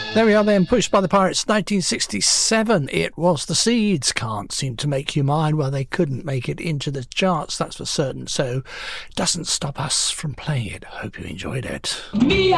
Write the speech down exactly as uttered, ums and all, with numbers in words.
There we are then, Pushed by the Pirates, nineteen sixty-seven. It was the Seeds. Can't Seem to Make You Mine. Well, they couldn't make it into the charts, that's for certain, so doesn't stop us from playing it. Hope you enjoyed it. Me